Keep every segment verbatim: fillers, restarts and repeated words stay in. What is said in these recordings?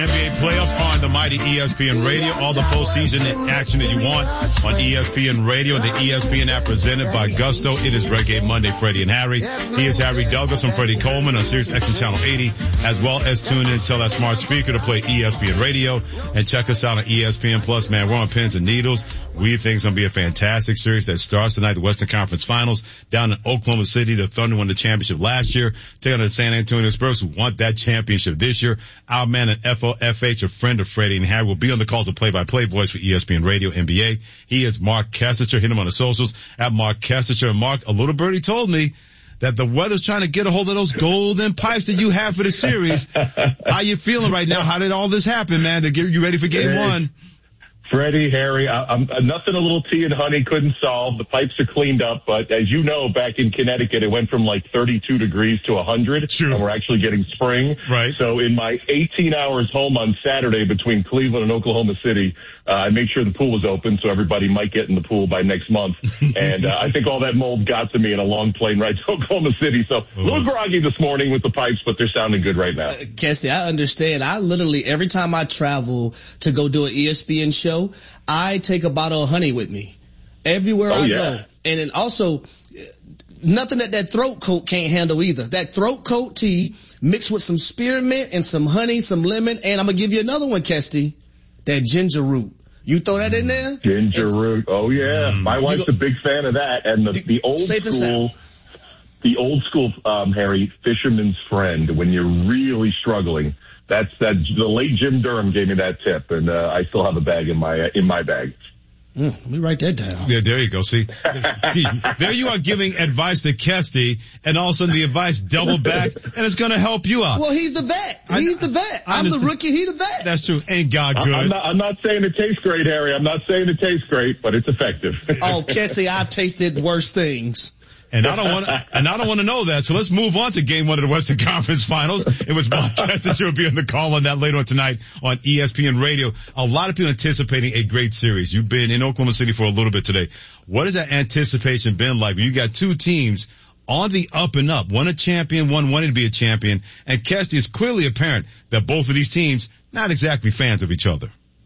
N B A playoffs are on the mighty E S P N Radio. All the postseason action that you want on E S P N Radio and the E S P N app presented by Gusto. It is Reggae Monday, Freddie and Harry. He is Harry Douglas. I'm Freddie Coleman on Sirius X M Channel eighty, as well as tune in, tell that smart speaker to play E S P N Radio and check us out on E S P N Plus. Man, we're on pins and needles. We think it's going to be a fantastic series that starts tonight, the Western Conference Finals down in Oklahoma City. The Thunder won the championship last year, taking on the San Antonio Spurs, who want that championship this year. Our man at F O F H, a friend of Freddie and Harry, will be on the call to play-by-play voice for E S P N Radio N B A. He is Mark Kessicher. Hit him on the socials at Mark Kessicher. Mark, a little birdie told me that the weather's trying to get a hold of those golden pipes that you have for the series. How you feeling right now? How did all this happen, man, to get you ready for game one? Freddie, Harry, I, I'm nothing a little tea and honey couldn't solve. The pipes are cleaned up, but as you know, back in Connecticut, it went from like thirty-two degrees to one hundred, sure. And we're actually getting spring. Right. So in my eighteen hours home on Saturday between Cleveland and Oklahoma City, uh, I made sure the pool was open so everybody might get in the pool by next month. And uh, I think all that mold got to me in a long plane ride to Oklahoma City. So a little groggy this morning with the pipes, but they're sounding good right now. Uh, Kessie, I understand. I literally, every time I travel to go do an E S P N show, I take a bottle of honey with me everywhere oh, I yeah. go. And then also, nothing that that throat coat can't handle either. That throat coat tea mixed with some spearmint and some honey, some lemon, and I'm going to give you another one, Kesty, that ginger root. You throw that in there? Ginger and, root. Oh, yeah. My wife's go, a big fan of that. And the, the old school, the old school, um, Harry, fisherman's friend, when you're really struggling. That's that. The late Jim Durham gave me that tip, and uh, I still have a bag in my uh, in my bag. Mm, let me write that down. Yeah, there you go. See, See there you are giving advice to Kesty, and all of a sudden the advice double back, and it's going to help you out. Well, he's the vet. He's the vet. I'm the rookie. He's the vet. That's true. Ain't God good? I'm not, I'm not saying it tastes great, Harry. I'm not saying it tastes great, but it's effective. Oh, Kesty, I've tasted worse things. And I don't want to, and I don't want to know that. So let's move on to game one of the Western Conference Finals. It was Mark Kessicher will be on the call on that later on tonight on E S P N Radio. A lot of people anticipating a great series. You've been in Oklahoma City for a little bit today. What has that anticipation been like? You got two teams on the up and up. One a champion, one wanting to be a champion. And Kesty, is clearly apparent that both of these teams not exactly fans of each other.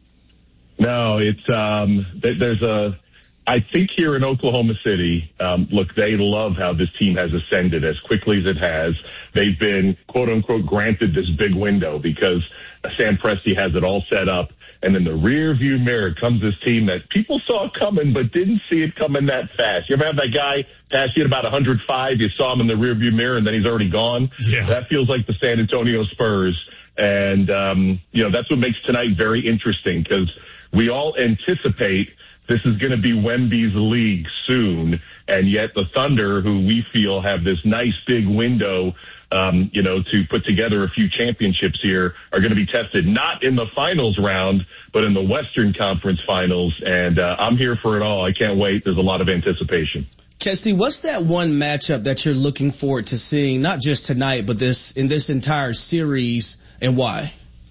No, it's, um, there's a, I think here in Oklahoma City, um, look, they love how this team has ascended as quickly as it has. They've been, quote unquote, granted this big window because Sam Presti has it all set up. And in the rear view mirror comes this team that people saw coming but didn't see it coming that fast. You ever have that guy pass you at about one hundred five, you saw him in the rear view mirror and then he's already gone? Yeah. That feels like the San Antonio Spurs. And, um, you know, that's what makes tonight very interesting because we all anticipate this is going to be Wemby's league soon, and yet the Thunder, who we feel have this nice big window, um, you know, to put together a few championships here, are going to be tested not in the finals round, but in the Western Conference Finals. And uh, I'm here for it all. I can't wait. There's a lot of anticipation. Kesty, what's that one matchup that you're looking forward to seeing, not just tonight, but this in this entire series, and why?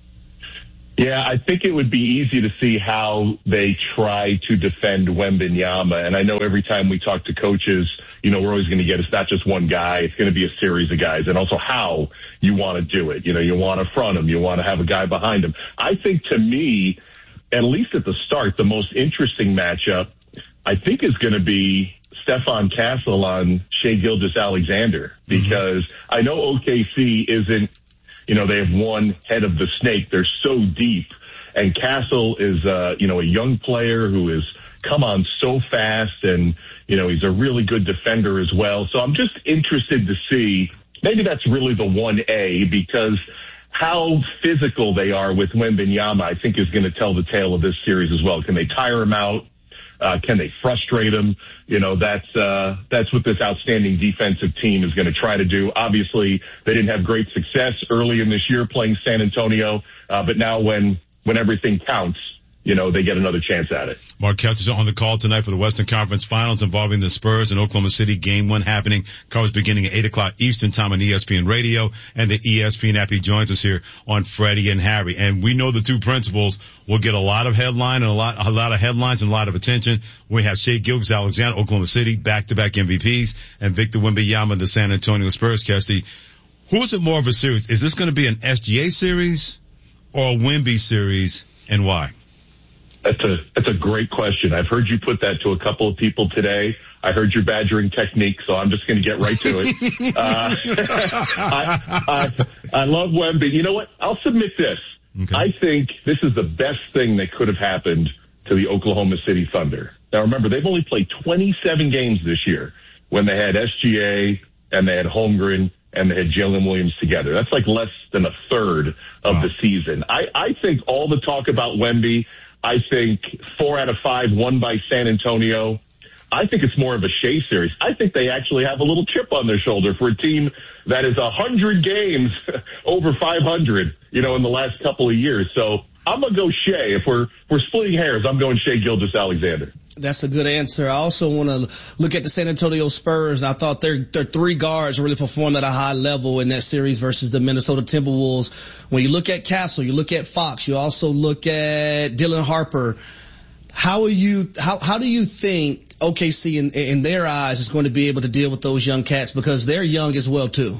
Yeah, I think it would be easy to see how they try to defend Wembanyama. And I know every time we talk to coaches, you know, we're always going to get, it's not just one guy, it's going to be a series of guys. And also how you want to do it. You know, you want to front him, you want to have a guy behind him. I think to me, at least at the start, the most interesting matchup, I think is going to be Stephon Castle on Shai Gilgeous-Alexander. Because mm-hmm. I know O K C isn't, you know, they have one head of the snake. They're so deep. And Castle is, uh, you know, a young player who has come on so fast. And, you know, he's a really good defender as well. So I'm just interested to see, maybe that's really the one A, because how physical they are with Wembanyama, I think, is going to tell the tale of this series as well. Can they tire him out? Uh, can they frustrate him? You know, that's, uh, that's what this outstanding defensive team is going to try to do. Obviously, they didn't have great success early in this year playing San Antonio. Uh, but now when, when everything counts, you know, they get another chance at it. Mark Kessicher on the call tonight for the Western Conference Finals involving the Spurs and Oklahoma City. Game one happening. Call is beginning at eight o'clock Eastern time on E S P N Radio and the E S P N app. He joins us here on Freddie and Harry. And we know the two principals will get a lot of headline and a lot, a lot of headlines and a lot of attention. We have Shai Gilgeous-Alexander, Oklahoma City, back-to-back M V Ps, and Victor Wembanyama, the San Antonio Spurs. Kesty, who is it more of a series? Is this going to be an S G A series? or a Wemby series, and why? That's a that's a great question. I've heard you put that to a couple of people today. I heard your badgering technique, so I'm just going to get right to it. uh, I, I, I love Wemby. You know what? I'll submit this. Okay. I think this is the best thing that could have happened to the Oklahoma City Thunder. Now, remember, they've only played twenty-seven games this year when they had S G A and they had Holmgren and they had Jalen Williams together. That's like less than a third of wow. the season. I, I think all the talk about Wemby, I think four out of five won by San Antonio. I think it's more of a Shea series. I think they actually have a little chip on their shoulder for a team that is one hundred games over five hundred, you know, in the last couple of years. So I'm going to go Shea. If we're, if we're splitting hairs, I'm going Shea Gilgeous-Alexander. That's a good answer. I also want to look at the San Antonio Spurs. I thought their their three guards really performed at a high level in that series versus the Minnesota Timberwolves. When you look at Castle, you look at Fox, you also look at Dylan Harper. How are you? How how do you think O K C in in their eyes is going to be able to deal with those young cats, because they're young as well too?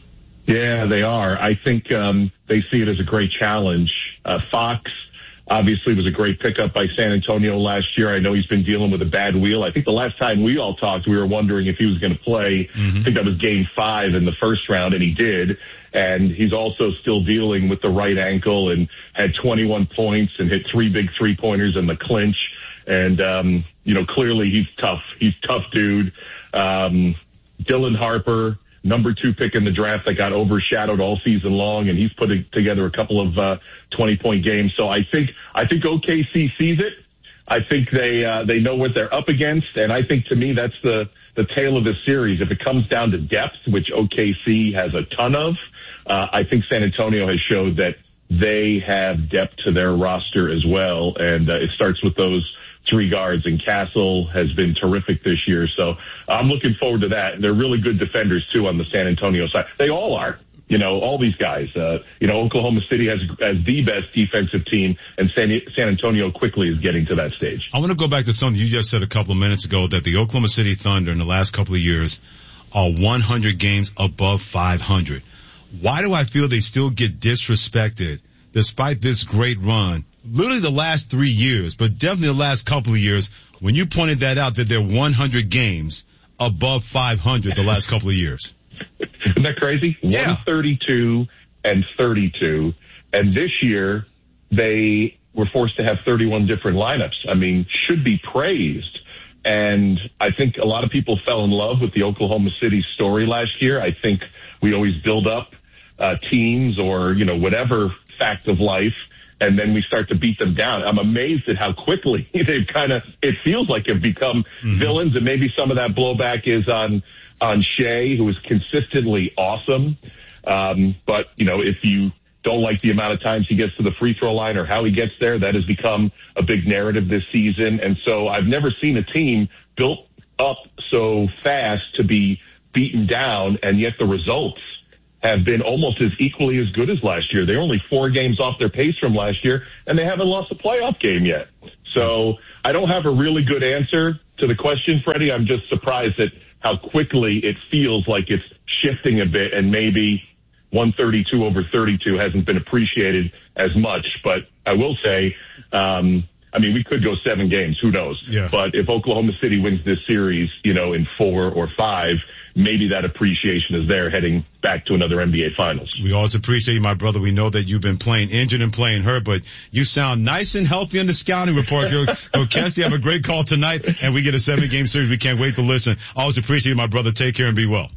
Yeah, they are. I think um, they see it as a great challenge. Uh, Fox obviously was a great pickup by San Antonio last year. I know he's been dealing with a bad wheel. I think the last time we all talked, we were wondering if he was going to play. Mm-hmm. I think that was game five in the first round, and he did. And he's also still dealing with the right ankle and had twenty-one points and hit three big three-pointers in the clinch. And, um, you know, clearly he's tough. He's tough dude. Um, Dylan Harper, number two pick in the draft that got overshadowed all season long, and he's putting together a couple of uh, twenty-point games. So I think I think O K C sees it. I think they uh, they know what they're up against, and I think to me that's the the tale of this series. If it comes down to depth, which O K C has a ton of, uh, I think San Antonio has showed that they have depth to their roster as well, and uh, it starts with those three guards, and Castle has been terrific this year. So I'm looking forward to that. They're really good defenders too on the San Antonio side. They all are, you know, all these guys. Uh, you know, Oklahoma City has, has the best defensive team, and San, San Antonio quickly is getting to that stage. I want to go back to something you just said a couple of minutes ago, that the Oklahoma City Thunder in the last couple of years are one hundred games above five hundred. Why do I feel they still get disrespected despite this great run? Literally the last three years, but definitely the last couple of years, when you pointed that out, that they're one hundred games above five hundred the last couple of years. Isn't that crazy? Yeah. one thirty-two and thirty-two. And this year, they were forced to have thirty-one different lineups. I mean, should be praised. And I think a lot of people fell in love with the Oklahoma City story last year. I think we always build up uh, teams or, you know, whatever fact of life, and then we start to beat them down. I'm amazed at how quickly they've kind of, it feels like have become mm-hmm. villains, and maybe some of that blowback is on, on Shea, who is consistently awesome. Um, but, you know, if you don't like the amount of times he gets to the free throw line or how he gets there, that has become a big narrative this season. And so I've never seen a team built up so fast to be beaten down, and yet the results have been almost as equally as good as last year. They're only four games off their pace from last year, and they haven't lost a playoff game yet. So I don't have a really good answer to the question, Freddie. I'm just surprised at how quickly it feels like it's shifting a bit, and maybe one thirty-two over thirty-two hasn't been appreciated as much. But I will say, um, I mean, we could go seven games. Who knows? Yeah. But if Oklahoma City wins this series, you know, in four or five, maybe that appreciation is there heading back to another N B A Finals. We always appreciate you, my brother. We know that you've been playing injured and playing hurt, but you sound nice and healthy on the scouting report. Yo, Kesty, have a great call tonight, and we get a seven-game series. We can't wait to listen. Always appreciate you, my brother. Take care and be well.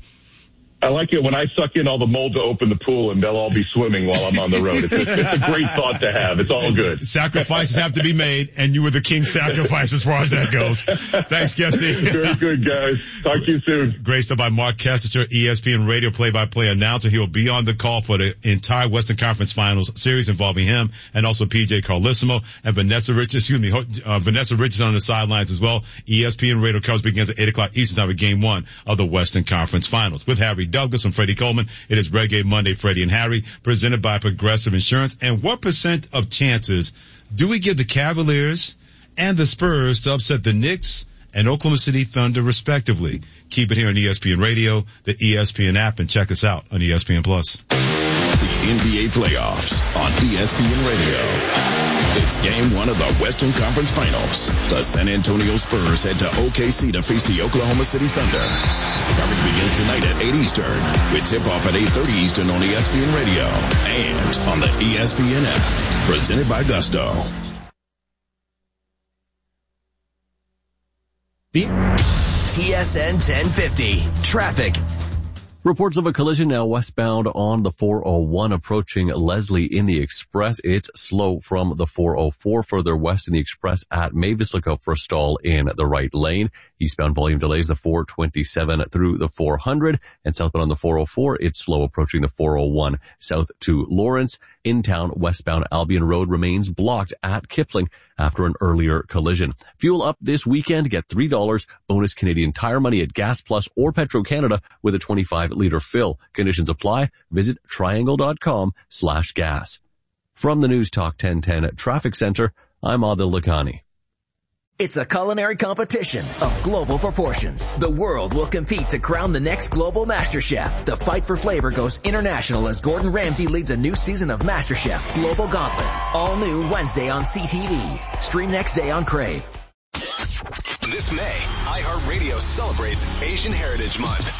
I like it when I suck in all the mold to open the pool and they'll all be swimming while I'm on the road. It's a, it's a great thought to have. It's all good. Sacrifices have to be made, and you were the king sacrifice as far as that goes. Thanks, Kesty. Very good, guys. Talk to you soon. Great stuff by Mark Kestecher, E S P N radio play-by-play announcer. He'll be on the call for the entire Western Conference Finals series involving him and also P J Carlissimo and Vanessa Rich, excuse me, uh, Vanessa Richardson on the sidelines as well. E S P N radio coverage begins at eight o'clock Eastern time with game one of the Western Conference Finals. With Harry Douglas and Freddie Coleman, it is Reggae Monday, Freddie and Harry, presented by Progressive Insurance. And what percent of chances do we give the Cavaliers and the Spurs to upset the Knicks and Oklahoma City Thunder respectively? Keep it here on E S P N Radio, the E S P N app, and check us out on E S P N Plus. the N B A playoffs on E S P N Radio. It's game one of the Western Conference Finals. The San Antonio Spurs head to O K C to face the Oklahoma City Thunder. Coverage begins tonight at eight Eastern with tip-off at eight thirty Eastern on E S P N Radio and on the E S P N app. Presented by Gusto. T S N ten fifty. Traffic. Reports of a collision now westbound on the four oh one approaching Leslie in the Express. It's slow from the four oh four further west in the Express at Mavis. Look out for a stall in the right lane. Eastbound volume delays the four twenty-seven through the four hundred, and southbound on the four oh four, it's slow approaching the four oh one south to Lawrence. In town, westbound Albion Road remains blocked at Kipling after an earlier collision. Fuel up this weekend. Get three dollars bonus Canadian Tire money at Gas Plus or Petro-Canada with a twenty-five liter fill. Conditions apply. Visit triangle.com slash gas. From the News Talk ten ten Traffic Center, I'm Adil Lakhani. It's a culinary competition of global proportions. The world will compete to crown the next global MasterChef. The fight for flavor goes international as Gordon Ramsay leads a new season of MasterChef Global Gauntlet. All new Wednesday on C T V. Stream next day on Crave. This May, iHeartRadio celebrates Asian Heritage Month.